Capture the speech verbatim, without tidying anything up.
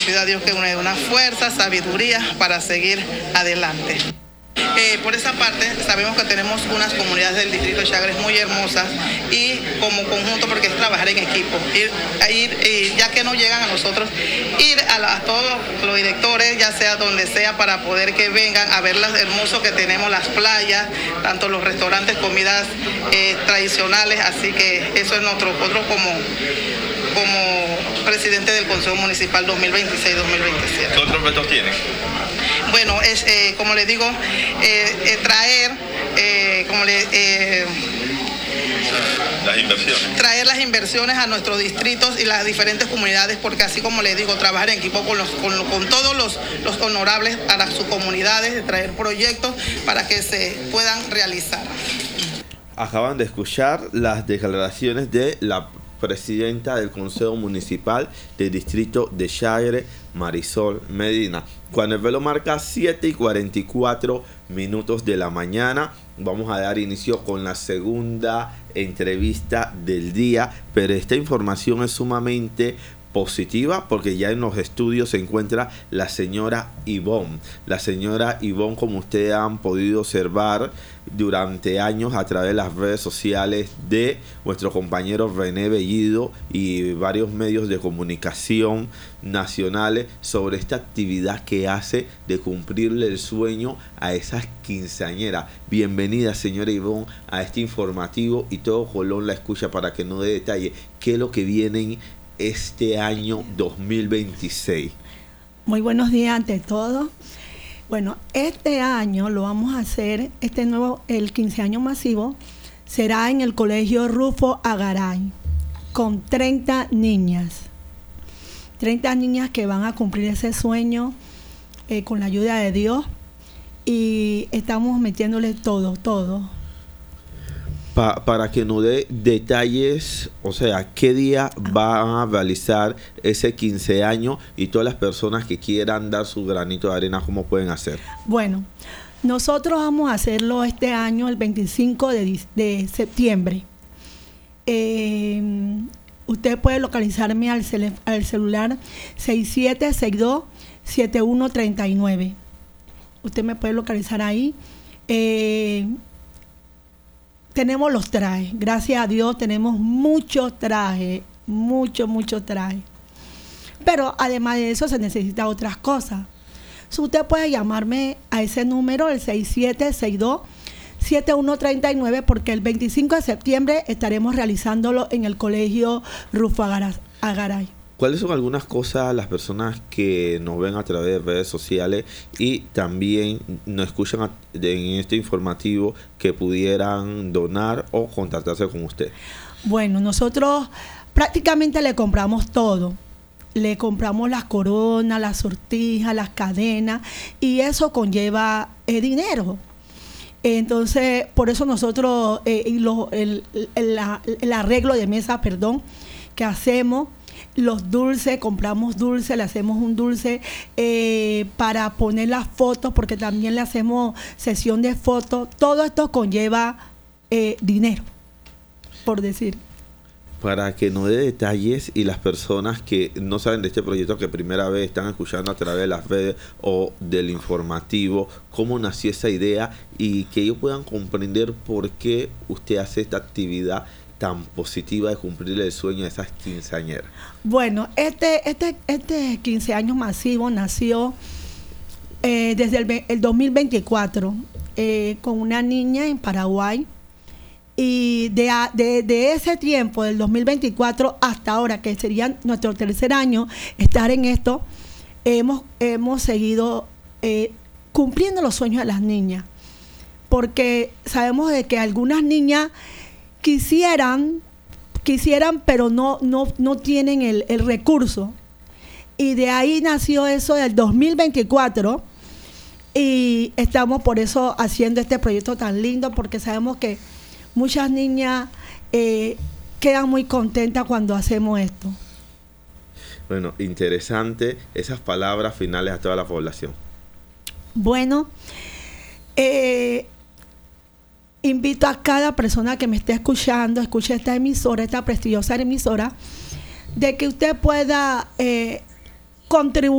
Pido a Dios que me dé una fuerza, sabiduría para seguir adelante. Eh, por esa parte, sabemos que tenemos unas comunidades del distrito de Chagres muy hermosas y como conjunto, porque es trabajar en equipo, ir, ir eh, ya que no llegan a nosotros, ir a, la, a todos los directores, ya sea donde sea, para poder que vengan a ver las hermosos que tenemos, las playas, tanto los restaurantes, comidas eh, tradicionales, así que eso es nuestro, nosotros como, como presidente del Consejo Municipal dos mil veintiséis dos mil veintisiete. ¿Qué otros retos tienen? Bueno, es eh, como les digo, eh, eh, traer, eh, como le, eh, las inversiones. Traer las inversiones a nuestros distritos y las diferentes comunidades, porque así como les digo, trabajar en equipo con, los, con, con todos los, los honorables para sus comunidades, traer proyectos para que se puedan realizar. Acaban de escuchar las declaraciones de la presidenta del Consejo Municipal del Distrito de Chagres, Marisol Medina. Cuando el reloj marca siete y cuarenta y cuatro minutos de la mañana, vamos a dar inicio con la segunda entrevista del día, pero esta información es sumamente positiva porque ya en los estudios se encuentra la señora Ivonne. La señora Ivonne, como ustedes han podido observar durante años a través de las redes sociales de nuestro compañero René Bellido y varios medios de comunicación nacionales sobre esta actividad que hace de cumplirle el sueño a esas quinceañeras. Bienvenida, señora Ivonne, a este informativo, y todo Colón la escucha para que no dé detalle qué es lo que viene este año dos mil veintiséis. Muy buenos días ante todo. Bueno, este año lo vamos a hacer, este nuevo, el quinceaños masivo, será en el Colegio Rufo Agaray, con treinta niñas. treinta niñas que van a cumplir ese sueño eh, con la ayuda de Dios, y estamos metiéndole todo, todo. Pa, para que nos dé detalles, o sea, qué día van a realizar ese quince años y todas las personas que quieran dar su granito de arena, ¿cómo pueden hacer? Bueno, nosotros vamos a hacerlo este año el veinticinco de, de septiembre. Eh, usted puede localizarme al, cel, al celular seis siete seis dos siete uno tres nueve. Usted me puede localizar ahí. Eh, Tenemos los trajes, gracias a Dios tenemos muchos trajes, muchos, muchos trajes. Pero además de eso se necesitan otras cosas. So, usted puede llamarme a ese número, el seis siete seis dos siete uno tres nueve, porque el veinticinco de septiembre estaremos realizándolo en el Colegio Rufo Agaray. ¿Cuáles son algunas cosas las personas que nos ven a través de redes sociales y también nos escuchan a, de, en este informativo que pudieran donar o contactarse con usted? Bueno, nosotros prácticamente le compramos todo. Le compramos las coronas, las sortijas, las cadenas, y eso conlleva eh, dinero. Entonces, por eso nosotros, eh, lo, el, el, la, el arreglo de mesa, perdón, que hacemos, los dulces, compramos dulces, le hacemos un dulce eh, para poner las fotos, porque también le hacemos sesión de fotos. Todo esto conlleva eh, dinero, por decir. Para que nos dé detalles, y las personas que no saben de este proyecto, que primera vez están escuchando a través de las redes o del informativo, cómo nació esa idea y que ellos puedan comprender por qué usted hace esta actividad tan positiva de cumplir el sueño de esas quinceañeras. Bueno, este, este, este quince años masivo nació eh, desde el, el dos mil veinticuatro eh, con una niña en Paraguay, y de, de, de ese tiempo, del dos mil veinticuatro hasta ahora, que sería nuestro tercer año estar en esto, hemos, hemos seguido eh, cumpliendo los sueños de las niñas, porque sabemos de que algunas niñas quisieran, quisieran, pero no, no, no tienen el, el recurso. Y de ahí nació eso del dos mil veinticuatro, y estamos por eso haciendo este proyecto tan lindo, porque sabemos que muchas niñas eh, quedan muy contentas cuando hacemos esto. Bueno, interesante esas palabras finales a toda la población. Bueno, eh, invito a cada persona que me esté escuchando, escuche esta emisora, esta prestigiosa emisora, de que usted pueda eh, contribuir